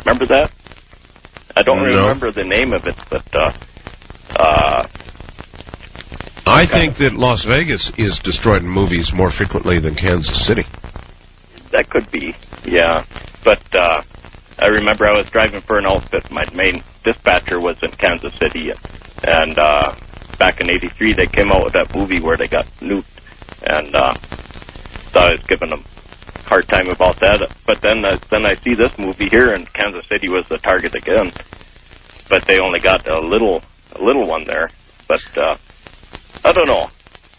Remember that? I don't No. remember the name of it, but I think that Las Vegas is destroyed in movies more frequently than Kansas City. that could be, yeah. But I remember I was driving for an outfit. My main dispatcher was in Kansas City, and back in '83 they came out with that movie where they got nuked, and so I was giving them a hard time about that. But then I see this movie here, and Kansas City was the target again. But they only got a little one there. But I don't know.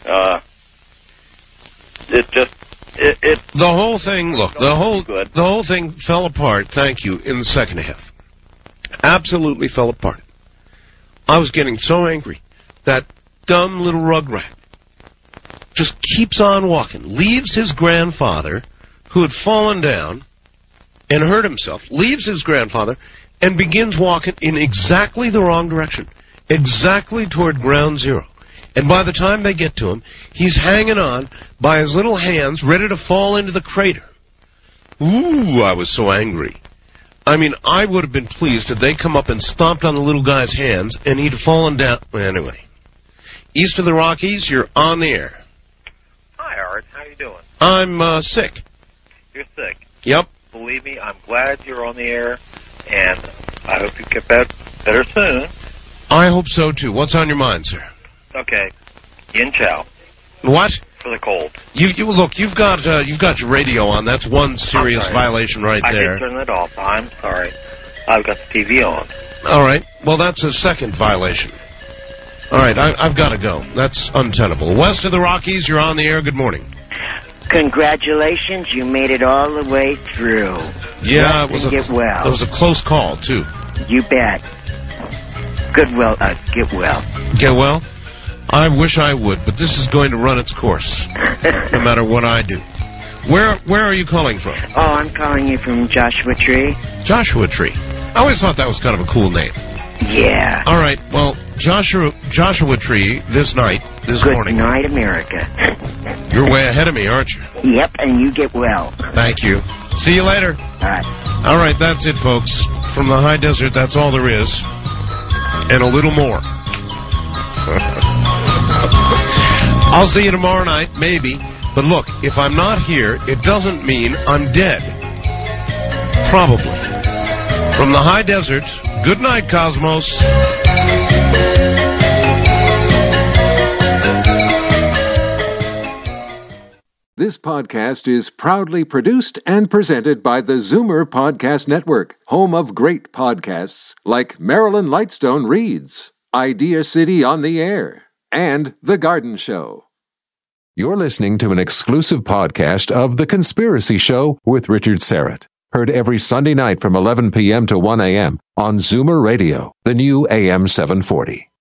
The whole thing, look, the whole thing fell apart, thank you, in the second half. Absolutely fell apart. I was getting so angry. That dumb little rugrat just keeps on walking, leaves his grandfather, who had fallen down and hurt himself, leaves his grandfather and begins walking in exactly the wrong direction, exactly toward ground zero. And by the time they get to him, he's hanging on by his little hands, ready to fall into the crater. Ooh, I was so angry. I mean, I would have been pleased if they come up and stomped on the little guy's hands, and he'd fallen down. Anyway, east of the Rockies, you're on the air. Hi, Art. How you doing? I'm sick. You're sick. Yep. Believe me, I'm glad you're on the air, and I hope you get better soon. I hope so, too. What's on your mind, sir? Okay. Yin Chow. What? For the cold. You look, you've got your radio on. That's one serious violation right there. I did turn it off. I'm sorry. I've got the TV on. All right. Well, that's a second violation. All right, I've got to go. That's untenable. West of the Rockies, you're on the air. Good morning. Congratulations, you made it all the way through. Yeah, it was get well. It was a close call, too. You bet. Get well. Get well? I wish I would, but this is going to run its course, no matter what I do. Where are you calling from? Oh, I'm calling you from Joshua Tree. Joshua Tree. I always thought that was kind of a cool name. Yeah. All right, well, Joshua Tree, this morning. Good night, America. You're way ahead of me, aren't you? Yep, and you get well. Thank you. See you later. All right. All right, that's it, folks. From the high desert, that's all there is. And a little more. I'll see you tomorrow night, maybe. But look, if I'm not here, it doesn't mean I'm dead. Probably. From the high desert, good night, Cosmos. This podcast is proudly produced and presented by the Zoomer Podcast Network, home of great podcasts like Marilyn Lightstone Reads, Idea City on the Air, and The Garden Show. You're listening to an exclusive podcast of The Conspiracy Show with Richard Serrett. Heard every Sunday night from 11 p.m. to 1 a.m. on Zoomer Radio, the new AM 740.